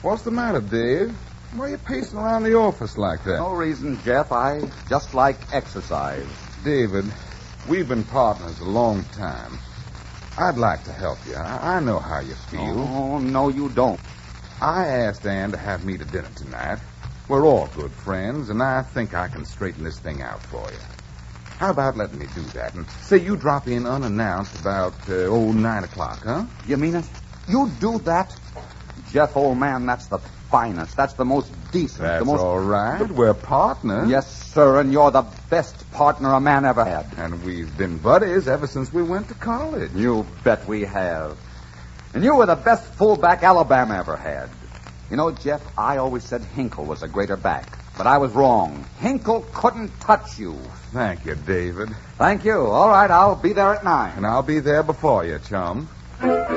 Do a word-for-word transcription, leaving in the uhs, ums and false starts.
What's the matter, Dave? Why are you pacing around the office like that? No reason, Jeff. I just like exercise. David, we've been partners a long time. I'd like to help you. I, I know how you feel. Oh, no, you don't. I asked Ann to have me to dinner tonight. We're all good friends, and I think I can straighten this thing out for you. How about letting me do that and say you drop in unannounced about, uh, oh, nine o'clock, huh? You mean it? You do that? Jeff, old man, that's the finest. That's the most decent. That's the most... all right. We're partners. Yes, sir, and you're the best partner a man ever had. And we've been buddies ever since we went to college. You bet we have. And you were the best fullback Alabama ever had. You know, Jeff, I always said Hinkle was a greater back. But I was wrong. Hinkle couldn't touch you. Thank you, David. Thank you. All right, I'll be there at nine. And I'll be there before you, chum.